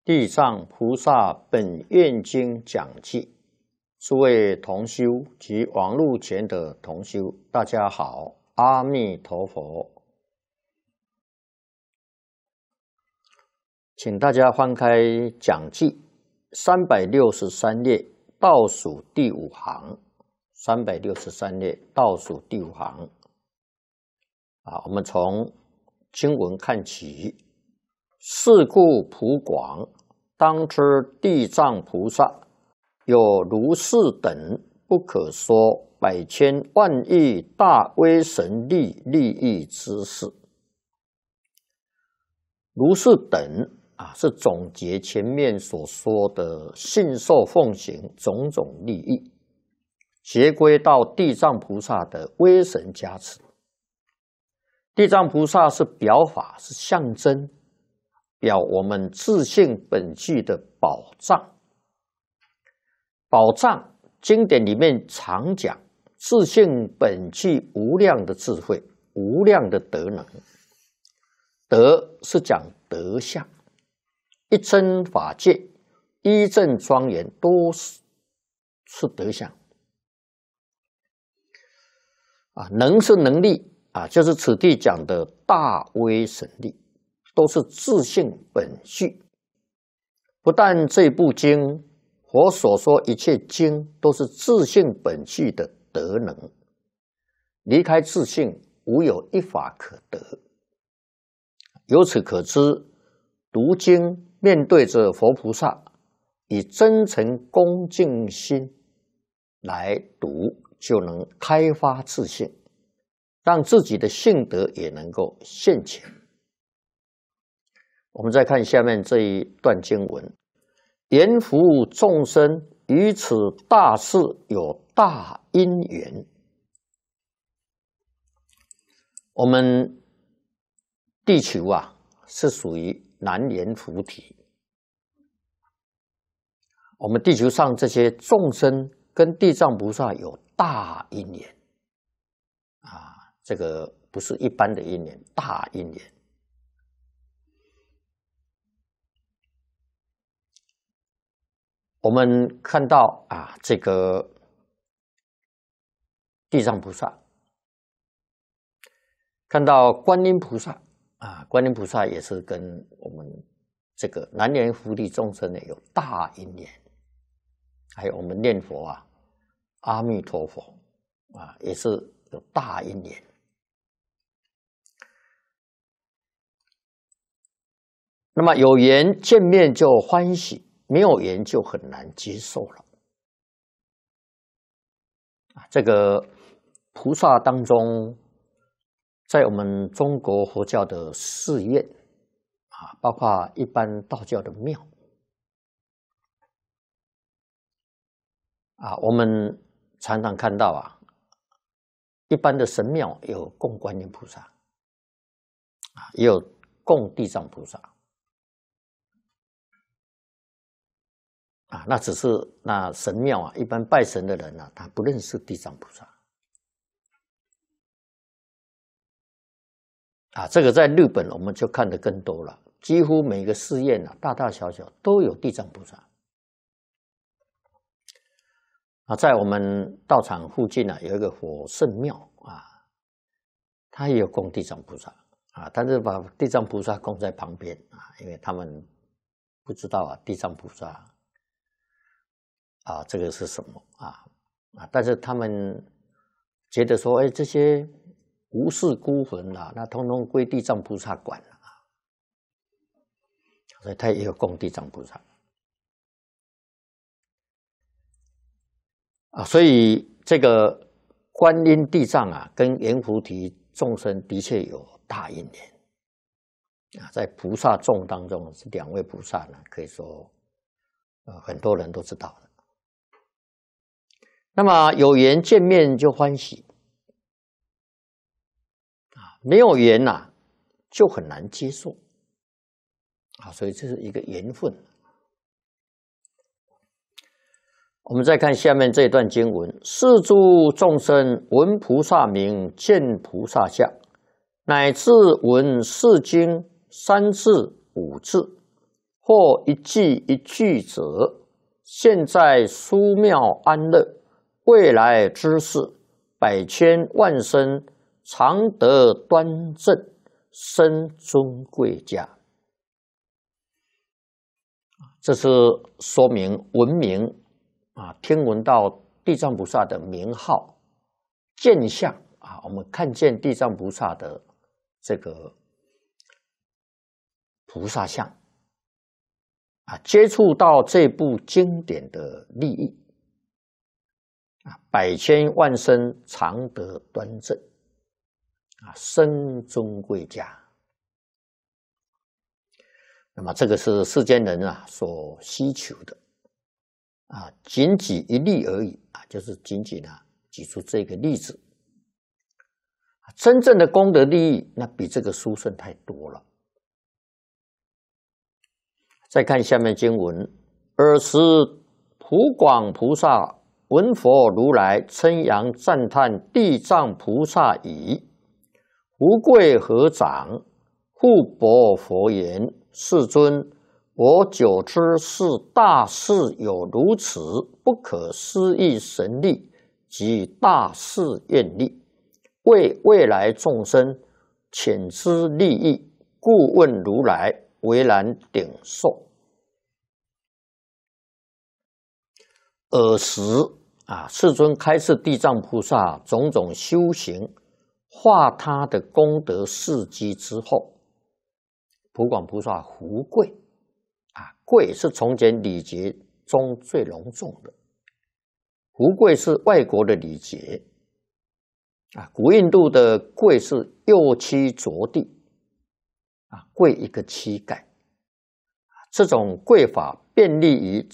地藏菩萨本愿经讲记，诸位同修及网络前的同修，大家好，阿弥陀佛。请大家翻开讲记363页倒数第5行，363页倒数第5行。我们从经文看起。是故普广，当知地藏菩萨有如是等不可说百千万亿大威神力利益之事。如是等是总结前面所说的信受奉行种种利益，结归到地藏菩萨的威神加持。地藏菩萨是表法，是象征，表我们自性本具的宝藏。宝藏经典里面常讲，自性本具无量的智慧，无量的德能。德是讲德相，一真法界，一正庄严，都是德相。能是能力就是此地讲的大威神力。都是自性本具，不但这部经，佛所说一切经都是自性本具的德能，离开自性，无有一法可得。由此可知，读经面对着佛菩萨，以真诚恭敬心来读，就能开发自性，让自己的性德也能够现前。我们再看下面这一段经文，言服务众生于此大事有大因缘。我们地球是属于南阎浮提，我们地球上这些众生跟地藏菩萨有大因缘这个不是一般的因缘，大因缘。我们看到这个地藏菩萨，看到观音菩萨观音菩萨也是跟我们这个南阎浮提众生有大因缘。还有我们念佛阿弥陀佛也是有大因缘。那么有缘见面就欢喜，没有缘就很难接受了。这个菩萨当中，在我们中国佛教的寺院包括一般道教的庙我们常常看到一般的神庙有供观音菩萨也有供地藏菩萨那只是那神庙一般拜神的人他不认识地藏菩萨这个在日本我们就看得更多了，几乎每个寺院大大小小都有地藏菩萨在我们道场附近有一个火圣庙它也有供地藏菩萨但是把地藏菩萨供在旁边因为他们不知道地藏菩萨这个是什么但是他们觉得说这些无事孤魂那通通归地藏菩萨管了所以他也有供地藏菩萨所以这个观音地藏跟阎浮提众生的确有大因缘在菩萨众当中是2位菩萨可以说很多人都知道的。那么有缘见面就欢喜没有缘就很难接受所以这是一个缘分。我们再看下面这一段经文，是诸众生闻菩萨名，见菩萨相，乃至闻是经3字5字， 或一句一句者，现在殊妙安乐，未来之事，百千万生，常得端正，生尊贵家。这是说明闻名听闻到地藏菩萨的名号，见相我们看见地藏菩萨的这个菩萨相接触到这部经典的利益百千万生常得端正生尊贵家。那么这个是世间人所希求的仅举一例而已就是仅仅举出这个例子。真正的功德利益，那比这个殊胜太多了。再看下面经文：尔时普广菩萨闻佛如来称扬赞叹地藏菩萨已，福贵合掌，复白佛言：世尊，我久知是大士有如此不可思议神力及大士愿力，为未来众生遣之利益，故问如来，为然顶受。尔时世尊开示地藏菩萨种种修行，化他的功德事迹之后，普广菩萨福贵贵是从前礼节中最隆重的，福贵是外国的礼节古印度的跪是右膝着地跪一个膝盖，这种跪法便利于